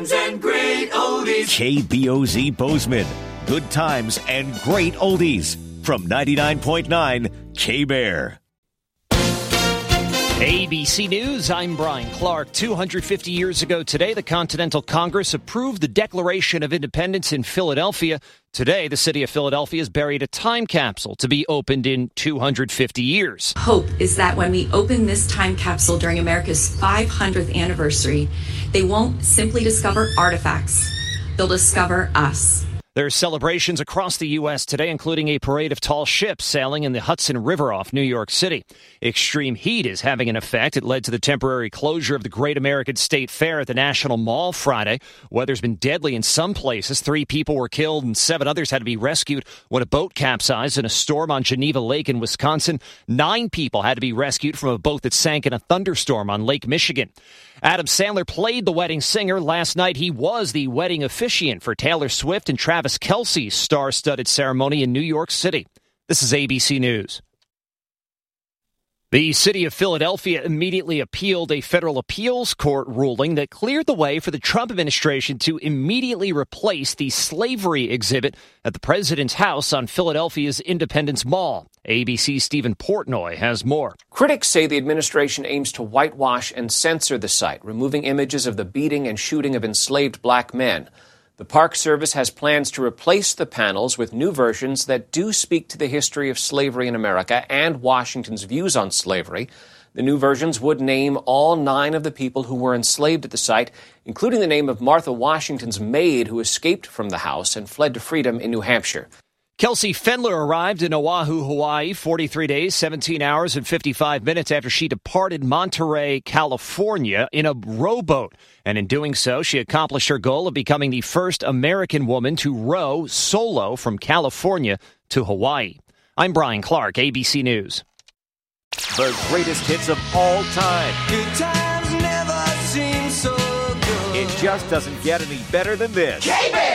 And great oldies. KBOZ Bozeman. Good times and great oldies. From 99.9 K-Bear. ABC News, I'm Brian Clark. 250 years ago today, the Continental Congress approved the Declaration of Independence in Philadelphia. Today, the city of Philadelphia has buried a time capsule to be opened in 250 years. Hope is that when we open this time capsule during America's 500th anniversary, they won't simply discover artifacts. They'll discover us. There are celebrations across the U.S. today, including a parade of tall ships sailing in the Hudson River off New York City. Extreme heat is having an effect. It led to the temporary closure of the Great American State Fair at the National Mall Friday. Weather's been deadly in some places. 3 people were killed and 7 others had to be rescued when a boat capsized in a storm on Geneva Lake in Wisconsin. 9 people had to be rescued from a boat that sank in a thunderstorm on Lake Michigan. Adam Sandler played the wedding singer. Last night, he was the wedding officiant for Taylor Swift and Travis Kelce's star-studded ceremony in New York City. This is ABC News. The city of Philadelphia immediately appealed a federal appeals court ruling that cleared the way for the Trump administration to immediately replace the slavery exhibit at the president's house on Philadelphia's Independence Mall. ABC's Stephen Portnoy has more. Critics say the administration aims to whitewash and censor the site, removing images of the beating and shooting of enslaved black men. The Park Service has plans to replace the panels with new versions that do speak to the history of slavery in America and Washington's views on slavery. The new versions would name all 9 of the people who were enslaved at the site, including the name of Martha Washington's maid who escaped from the house and fled to freedom in New Hampshire. Kelsey Fendler arrived in Oahu, Hawaii, 43 days, 17 hours, and 55 minutes after she departed Monterey, California, in a rowboat. And in doing so, she accomplished her goal of becoming the first American woman to row solo from California to Hawaii. I'm Brian Clark, ABC News. The greatest hits of all time. Good times never seem so good. It just doesn't get any better than this. K-Bear!